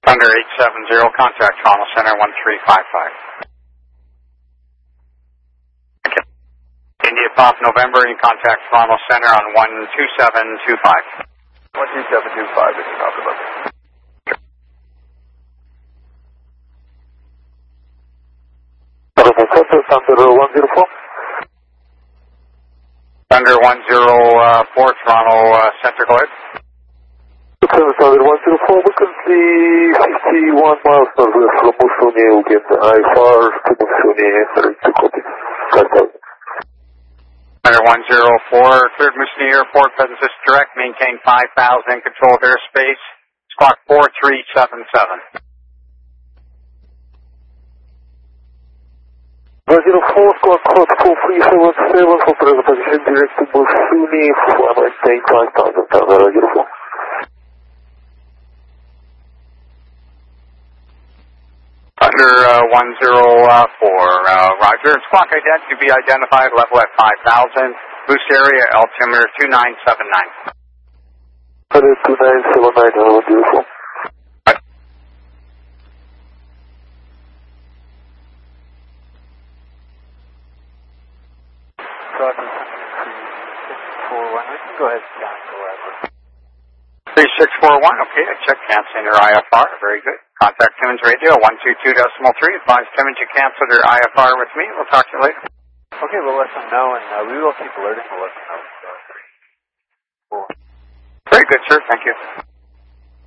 Thunder 870, contact Toronto Center 1355. Okay. India Pop November, you contact Toronto Center on 12725. 12725, this is Pop November. Thunder 104. Thunder 104, Toronto Center, go ahead. Thunder 104, vacancy 51 miles northwest from Musuni, again, IFR to Musuni, entering to copy. 5000. Thunder 104, cleared Musuni Airport, present system direct, maintain 5,000, controlled airspace, squawk 4377. 104, squawk 4377 for present position direct to Musuni, maintain 5,000, Thunder 104. Thunder 104, Roger. Squawk identity to be identified, level at 5,000, boost area, altimeter 2979. 2979, 104. Go ahead, cancel that. 3641, okay, I checked canceling your IFR, very good. Contact Timmins Radio, 122.3, advise Timmins you canceled your IFR with me, we'll talk to you later. Okay, we'll let them know, and we will keep alerting, we'll let them know. Very good, sir, thank you.